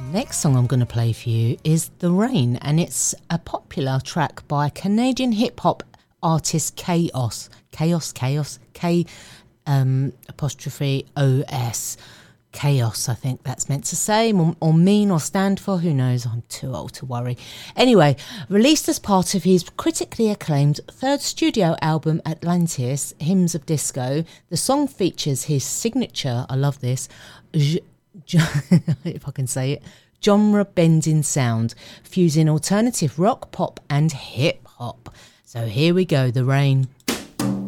Next song I'm going to play for you is The Rain, and it's a popular track by Canadian hip-hop artist Chaos. K apostrophe O-S. Chaos, I think that's meant to say, or mean or stand for, who knows, I'm too old to worry. Anyway, released as part of his critically acclaimed third studio album Atlantis, Hymns of Disco, the song features his signature, I love this, if I can say it, genre-bending sound, fusing alternative rock, pop and hip-hop. So here we go, The Rain.